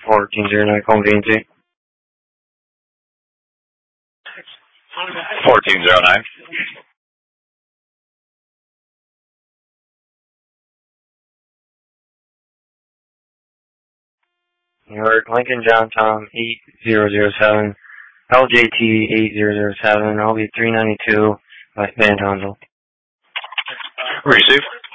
1409 conveniency. 1409. New York, Lincoln John Tom 8007, LJT 8007, LB 392, Van Tonsel. Receive.